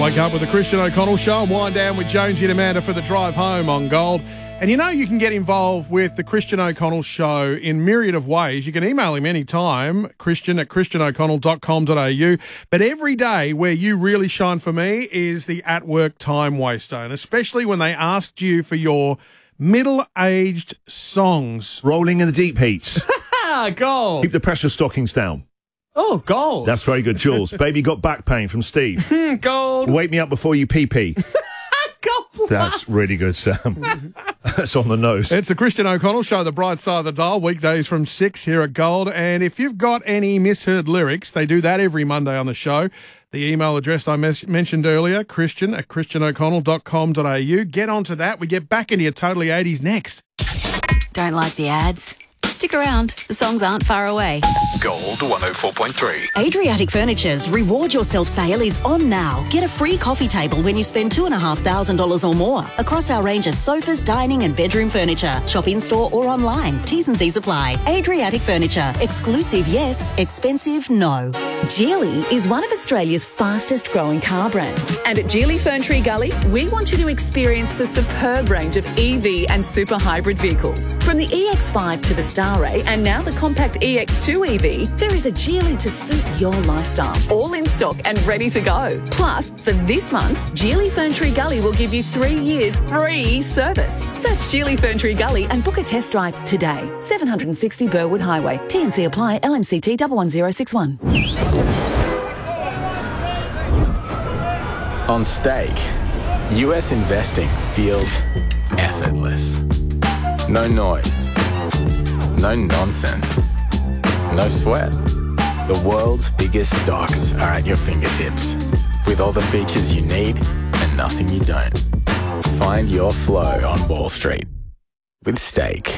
Wake up with the Christian O'Connell Show and wind down with Jonesy and Amanda for the drive home on Gold. And you know you can get involved with the Christian O'Connell Show in myriad of ways. You can email him anytime, christian@christianoconnell.com.au. But every day where you really shine for me is the at work time waster, and especially when they asked you for your middle-aged songs. Rolling in the deep heat. Gold. Keep the pressure stockings down. Oh, gold. That's very good, Jules. Baby got back pain from Steve. Gold. Wake me up before you pee-pee. Gold. That's really good, Sam. That's on the nose. It's the Christian O'Connell Show, the bright side of the dial, weekdays from 6 here at Gold. And if you've got any misheard lyrics, they do that every Monday on the show. The email address I mentioned earlier, christian@christianoconnell.com.au. Get onto that. We get back into your totally 80s next. Don't like the ads? Stick around. The songs aren't far away. Gold 104.3. Adriatic Furniture's Reward Yourself sale is on now. Get a free coffee table when you spend $2,500 or more across our range of sofas, dining and bedroom furniture. Shop in-store or online. T's and C's apply. Adriatic Furniture. Exclusive, yes. Expensive, no. Geely is one of Australia's fastest growing car brands. And at Geely Ferntree Gully, we want you to experience the superb range of EV and super hybrid vehicles. From the EX5 to the Starray and now the compact EX2 EV, there is a Geely to suit your lifestyle. All in stock and ready to go. Plus, for this month, Geely Ferntree Gully will give you 3 years free service. Search Geely Ferntree Gully and book a test drive today. 760 Burwood Highway. T&C apply. LMCT 11061. On Stake, US investing feels effortless. No noise, no nonsense, no sweat. The world's biggest stocks are at your fingertips, with all the features you need and nothing you don't. Find your flow on Wall Street with Stake.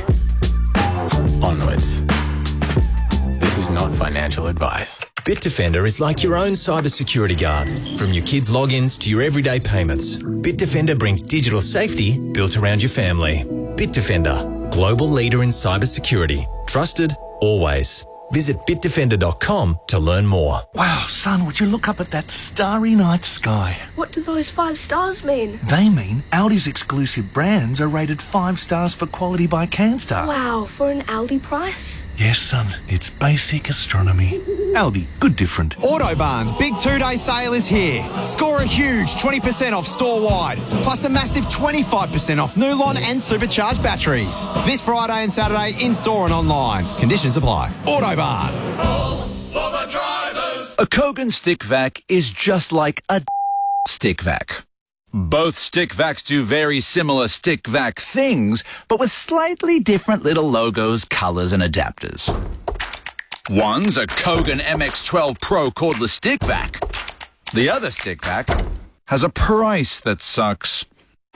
Onwards. This is not financial advice. Bitdefender is like your own cybersecurity guard. From your kids' logins to your everyday payments, Bitdefender brings digital safety built around your family. Bitdefender, global leader in cybersecurity. Trusted, always. Visit bitdefender.com to learn more. Wow, son, would you look up at that starry night sky? What do those 5 stars mean? They mean Aldi's exclusive brands are rated 5 stars for quality by CanStar. Wow, for an Aldi price? Yes, son, it's basic astronomy. Aldi, good different. Autobarn's big 2-day sale is here. Score a huge 20% off store-wide, plus a massive 25% off Nulon and supercharged batteries. This Friday and Saturday in-store and online. Conditions apply. Autobarn. For the drivers. A Kogan stick vac is just like a stick vac. Both stick vacs do very similar stick vac things, but with slightly different little logos, colors, and adapters. One's a Kogan MX12 Pro cordless stick vac. The other stick vac has a price that sucks.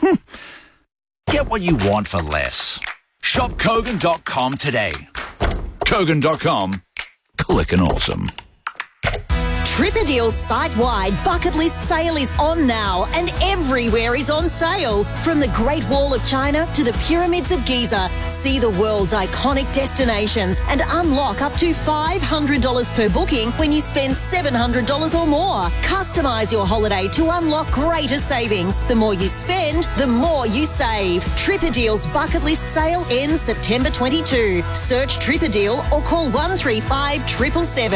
Get what you want for less. Shop Kogan.com today. Kogan.com. Clickin' awesome. Tripadeal's site-wide bucket list sale is on now and everywhere is on sale. From the Great Wall of China to the Pyramids of Giza, see the world's iconic destinations and unlock up to $500 per booking when you spend $700 or more. Customise your holiday to unlock greater savings. The more you spend, the more you save. Tripadeal's bucket list sale ends September 22. Search Tripadeal or call 135 777.